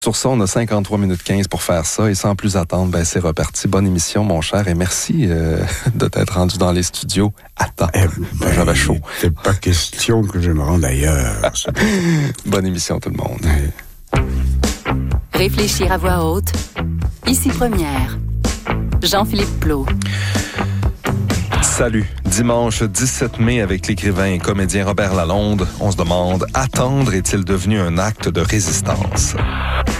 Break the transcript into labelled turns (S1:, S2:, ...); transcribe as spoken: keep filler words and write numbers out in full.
S1: Sur ça, on a cinquante-trois minutes quinze pour faire ça et sans plus attendre, ben c'est reparti. Bonne émission, mon cher, et merci euh, de t'être rendu dans les studios à temps.
S2: Eh ben,
S1: J'avais chaud.
S2: C'est pas question que je me rende ailleurs.
S1: Bonne émission, tout le monde.
S2: Ouais.
S3: Réfléchir à voix haute. Ici Première. Jean-Philippe Plot.
S1: Salut. Dimanche dix-sept mai, avec l'écrivain et comédien Robert Lalonde, on se demande, attendre est-il devenu un acte de résistance?